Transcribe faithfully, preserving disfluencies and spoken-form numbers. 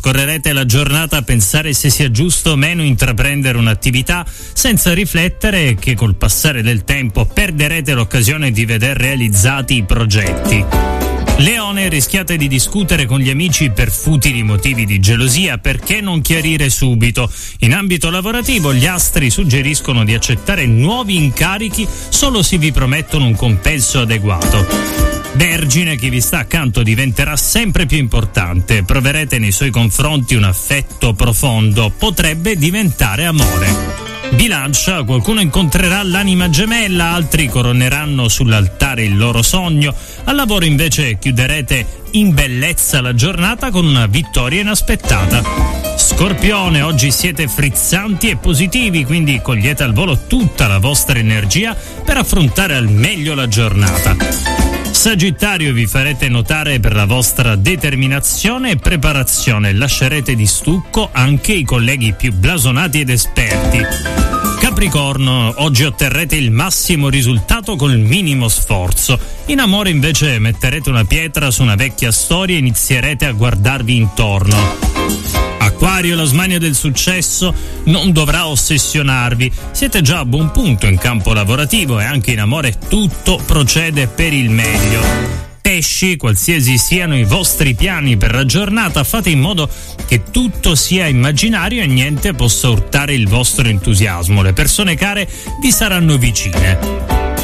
trascorrerete la giornata a pensare se sia giusto o meno intraprendere un'attività, senza riflettere che col passare del tempo perderete l'occasione di veder realizzati i progetti. Leone, rischiate di discutere con gli amici per futili motivi di gelosia. Perché non chiarire subito? In ambito lavorativo gli astri suggeriscono di accettare nuovi incarichi solo se vi promettono un compenso adeguato. Vergine, chi vi sta accanto diventerà sempre più importante, proverete nei suoi confronti un affetto profondo, potrebbe diventare amore. Bilancia, qualcuno incontrerà l'anima gemella, altri coroneranno sull'altare il loro sogno. Al lavoro invece chiuderete in bellezza la giornata con una vittoria inaspettata. Scorpione, oggi siete frizzanti e positivi, quindi cogliete al volo tutta la vostra energia per affrontare al meglio la giornata. Sagittario, vi farete notare per la vostra determinazione e preparazione, lascerete di stucco anche i colleghi più blasonati ed esperti. Capricorno, oggi otterrete il massimo risultato col minimo sforzo. In amore invece metterete una pietra su una vecchia storia e inizierete a guardarvi intorno. Acquario, la smania del successo non dovrà ossessionarvi, siete già a buon punto in campo lavorativo e anche in amore tutto procede per il meglio. Pesci, qualsiasi siano i vostri piani per la giornata, fate in modo che tutto sia immaginario e niente possa urtare il vostro entusiasmo. Le persone care vi saranno vicine.